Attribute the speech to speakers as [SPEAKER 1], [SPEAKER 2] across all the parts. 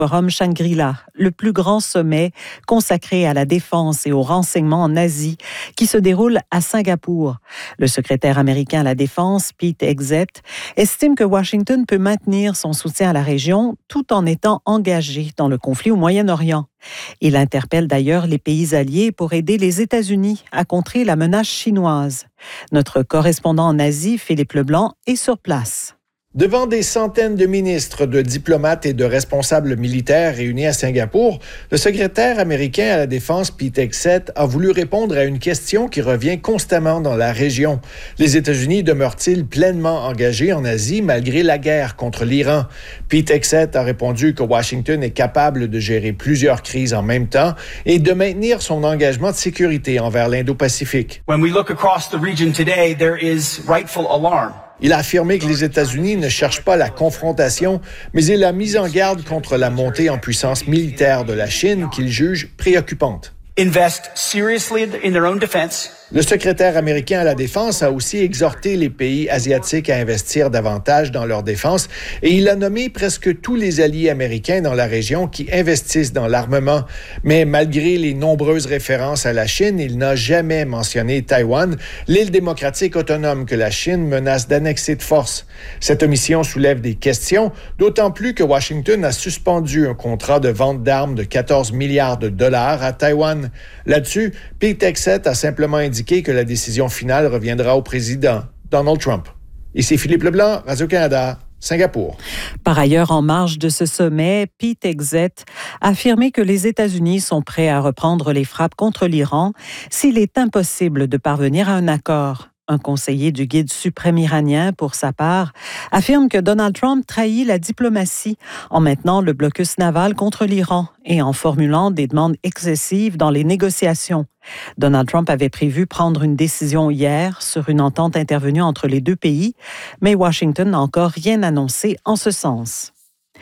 [SPEAKER 1] Forum Shangri-La, le plus grand sommet consacré à la défense et au renseignement en Asie, qui se déroule à Singapour. Le secrétaire américain à la Défense, Pete Hegseth, estime que Washington peut maintenir son soutien à la région tout en étant engagé dans le conflit au Moyen-Orient. Il interpelle d'ailleurs les pays alliés pour aider les États-Unis à contrer la menace chinoise. Notre correspondant en Asie, Philippe Leblanc, est sur place.
[SPEAKER 2] Devant des centaines de ministres, de diplomates et de responsables militaires réunis à Singapour, le secrétaire américain à la Défense, Pete Hegseth, a voulu répondre à une question qui revient constamment dans la région. Les États-Unis demeurent-ils pleinement engagés en Asie malgré la guerre contre l'Iran? Pete Hegseth a répondu que Washington est capable de gérer plusieurs crises en même temps et de maintenir son engagement de sécurité envers l'Indo-Pacifique.
[SPEAKER 3] When we look across the region today, there is rightful alarm.
[SPEAKER 2] Il a affirmé que les États-Unis ne cherchent pas la confrontation, mais il a mis en garde contre la montée en puissance militaire de la Chine qu'il juge préoccupante.
[SPEAKER 3] Invest seriously in their own defense.
[SPEAKER 2] Le secrétaire américain à la Défense a aussi exhorté les pays asiatiques à investir davantage dans leur défense et il a nommé presque tous les alliés américains dans la région qui investissent dans l'armement. Mais malgré les nombreuses références à la Chine, il n'a jamais mentionné Taïwan, l'île démocratique autonome que la Chine menace d'annexer de force. Cette omission soulève des questions, d'autant plus que Washington a suspendu un contrat de vente d'armes de 14 milliards de dollars à Taïwan. Là-dessus, Pete Hegseth a simplement indiqué que la décision finale reviendra au président Donald Trump. Ici Philippe Leblanc, Radio-Canada, Singapour.
[SPEAKER 1] Par ailleurs, en marge de ce sommet, Pete Hegseth a affirmé que les États-Unis sont prêts à reprendre les frappes contre l'Iran s'il est impossible de parvenir à un accord. Un conseiller du guide suprême iranien, pour sa part, affirme que Donald Trump trahit la diplomatie en maintenant le blocus naval contre l'Iran et en formulant des demandes excessives dans les négociations. Donald Trump avait prévu prendre une décision hier sur une entente intervenue entre les deux pays, mais Washington n'a encore rien annoncé en ce sens.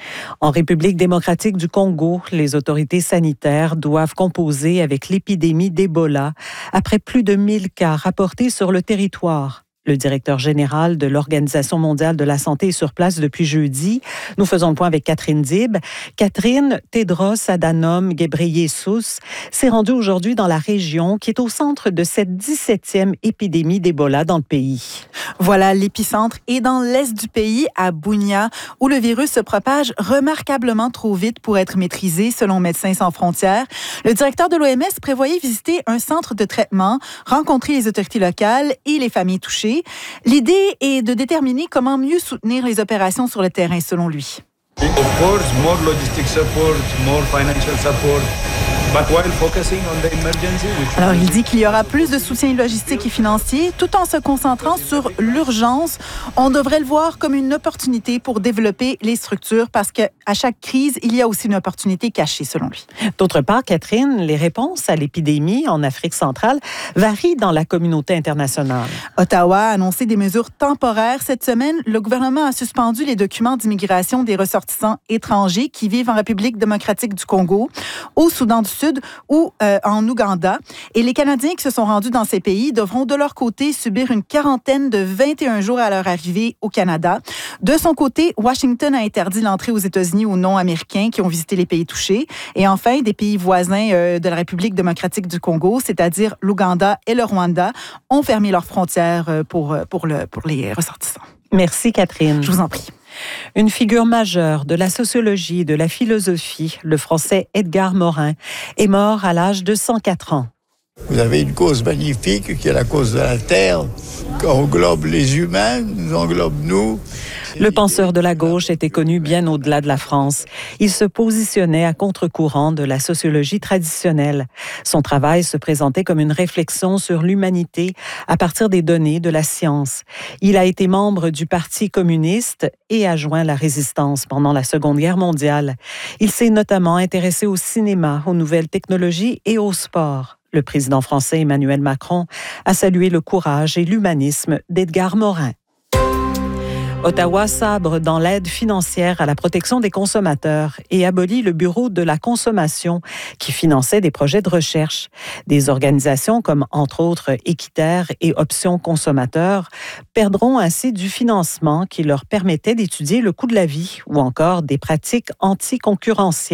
[SPEAKER 1] En République démocratique du Congo, les autorités sanitaires doivent composer avec l'épidémie d'Ebola après plus de 1000 cas rapportés sur le territoire. Le directeur général de l'Organisation mondiale de la santé est sur place depuis jeudi. Nous faisons le point avec Catherine Dib. Catherine, Tedros Adhanom Ghebreyesus s'est rendu aujourd'hui dans la région qui est au centre de cette 17e épidémie d'Ebola dans le pays.
[SPEAKER 4] Voilà, l'épicentre est dans l'est du pays, à Bunia, où le virus se propage remarquablement trop vite pour être maîtrisé, selon Médecins sans frontières. Le directeur de l'OMS prévoyait visiter un centre de traitement, rencontrer les autorités locales et les familles touchées. L'idée est de déterminer comment mieux soutenir les opérations sur le terrain, selon lui.
[SPEAKER 5] Of course, more logistic support, more financial support. But while focusing on the emergency,
[SPEAKER 4] Alors, il dit qu'il y aura plus de soutien logistique et financier, tout en se concentrant sur l'urgence. On devrait le voir comme une opportunité pour développer les structures, parce qu'à chaque crise, il y a aussi une opportunité cachée, selon lui.
[SPEAKER 1] D'autre part, Catherine, les réponses à l'épidémie en Afrique centrale varient dans la communauté internationale.
[SPEAKER 4] Ottawa a annoncé des mesures temporaires. Cette semaine, le gouvernement a suspendu les documents d'immigration des ressortissants étrangers qui vivent en République démocratique du Congo, au Soudan du Sud ou en Ouganda. Et les Canadiens qui se sont rendus dans ces pays devront de leur côté subir une quarantaine de 21 jours à leur arrivée au Canada. De son côté, Washington a interdit l'entrée aux États-Unis aux non-américains qui ont visité les pays touchés. Et enfin, des pays voisins de la République démocratique du Congo, c'est-à-dire l'Ouganda et le Rwanda, ont fermé leurs frontières pour les ressortissants.
[SPEAKER 1] Merci, Catherine.
[SPEAKER 4] Je vous en prie.
[SPEAKER 1] Une figure majeure de la sociologie et de la philosophie, le Français Edgar Morin, est mort à l'âge de 104 ans.
[SPEAKER 6] Vous avez une cause magnifique qui est la cause de la Terre, qui englobe les humains, nous englobe nous.
[SPEAKER 1] Le penseur de la gauche était connu bien au-delà de la France. Il se positionnait à contre-courant de la sociologie traditionnelle. Son travail se présentait comme une réflexion sur l'humanité à partir des données de la science. Il a été membre du Parti communiste et a joint la résistance pendant la Seconde Guerre mondiale. Il s'est notamment intéressé au cinéma, aux nouvelles technologies et au sport. Le président français Emmanuel Macron a salué le courage et l'humanisme d'Edgar Morin. Ottawa sabre dans l'aide financière à la protection des consommateurs et abolit le Bureau de la consommation qui finançait des projets de recherche. Des organisations comme, entre autres, Équiterre et Options consommateurs perdront ainsi du financement qui leur permettait d'étudier le coût de la vie ou encore des pratiques anticoncurrentielles.